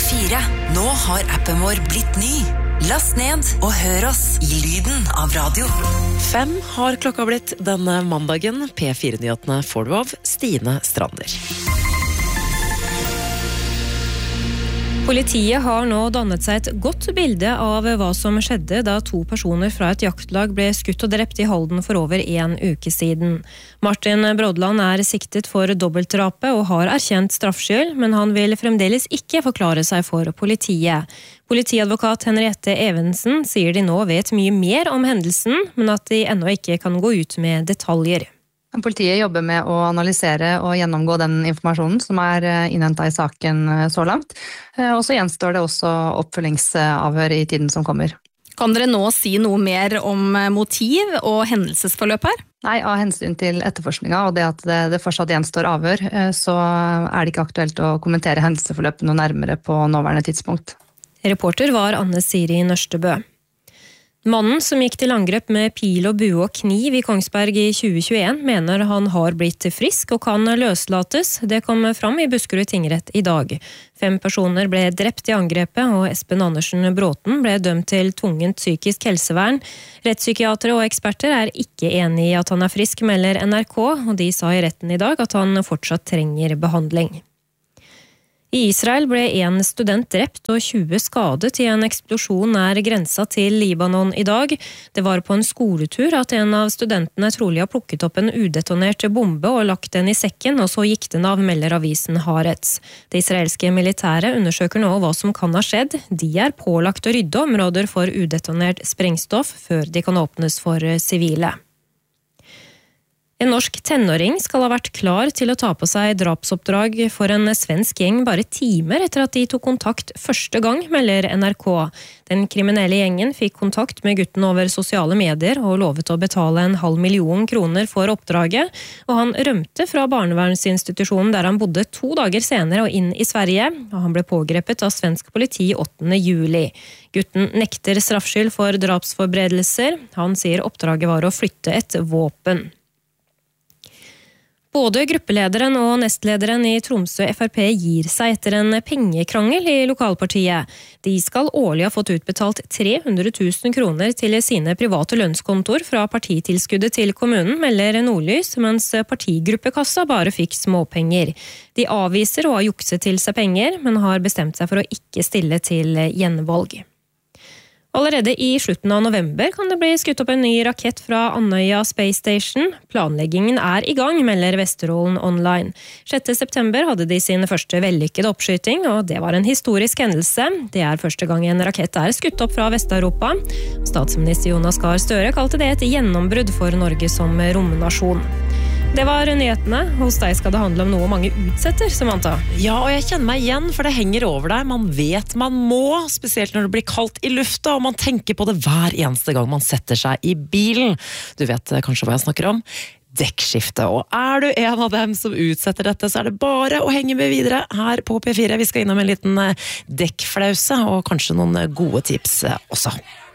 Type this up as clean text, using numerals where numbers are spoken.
P4. Nå har appen vår blitt ny. Last ned og hør oss i lyden av radio. 5 har klokka blitt denne mandagen. P4-nyhetene får du av Stine Strander. Politiet har nå dannet seg et godt bilde av hva som skjedde da 2 personer fra et jaktlag ble skutt og drept i Halden for over 1 uke siden. Martin Brodland er siktet for dobbeltdrapet og har erkjent straffskyld, men han vil fremdeles ikke forklare seg for politiet. Politiadvokat Henriette Evensen sier de nå vet mye mer om hendelsen, men at de ennå ikke kan gå ut med detaljer. Politiet jobber med å analysere og gjennomgå den informasjonen som er innhentet i saken så langt. Og så gjenstår det også oppfølgingsavhør i tiden som kommer. Kan dere nå si noe mer om motiv og hendelsesforløp her? Nei, av hensyn til etterforskninga og det at det fortsatt gjenstår avhør, så er det ikke aktuelt å kommentere hendelsesforløpet noe nærmere på nåværende tidspunkt. Reporter var Anne Siri Nørstebø. Mannen som gikk til angrep med pil og bue og kniv i Kongsberg i 2021 mener han har blitt frisk og kan løslates. Det kom fram i Buskerud tingrett i dag. 5 personer ble drept i angrepet, og Espen Andersen Bråten ble dømt til tvungent psykisk helsevern. Rettspsykiatere og eksperter er ikke enige i at han er frisk, melder NRK, og de sa i retten i dag at han fortsatt trenger behandling. I Israel ble 1 student drept og 20 skadet i en eksplosjon nær grensa til Libanon i dag. Det var på en skoletur at en av studentene trolig har plukket opp en udetonert bombe og lagt den i sekken, og så gikk den av, melder avisen Haaretz. Det israelske militæret undersøker nå hva som kan ha skjedd. De er pålagt å rydde områder for udetonert sprengstoff før de kan åpnes for sivile. En norsk tenåring skal ha vært klar til å ta på seg drapsoppdrag for en svensk gjeng bare timer etter at de tok kontakt første gang, melder NRK. Den kriminelle gjengen fikk kontakt med gutten over sosiale medier og lovet å betale 500 000 kroner for oppdraget, og han rømte fra barnevernsinstitusjonen der han bodde 2 dager senere og inn i Sverige, og han ble pågrepet av svensk politi 8. juli. Gutten nekter straffskyld for drapsforberedelser. Han sier oppdraget var å flytte et våpen. Både gruppelederen og nestlederen i Tromsø FrP gir seg etter en pengekrangel i lokalpartiet. De skal årlig ha fått utbetalt 300 000 kroner til sine private lønnskontor fra partitilskuddet til kommunen, melder Nordlys, mens partigruppekassa bare fikk småpenger. De avviser å ha jukset til seg penger, men har bestemt seg for å ikke stille til gjenvalg. Allerede i slutten av november kan det bli skutt opp en ny rakett fra Andøya Space Station. Planleggingen er i gang, melder Vesterålen Online. 6. september hadde de sin første vellykkede oppskyting, og det var en historisk hendelse. Det er første gang en rakett er skutt opp fra Vest-Europa. Statsminister Jonas Gahr Støre kalte det et gjennombrudd for Norge som romnasjon. Det var nyhetene. Hos deg skal det handle om noe mange utsetter, Samantha. Ja, og jeg kjenner meg igjen, for det henger over deg. Man vet man må, spesielt når det blir kaldt i lufta, og man tenker på det hver eneste gang man setter seg i bilen. Du vet kanskje hva jeg snakker om? Dekkskifte. Og er du en av dem som utsetter dette, så er det bare å henge med videre her på P4. Vi skal innom en liten dekkflause, og kanskje noen gode tips også.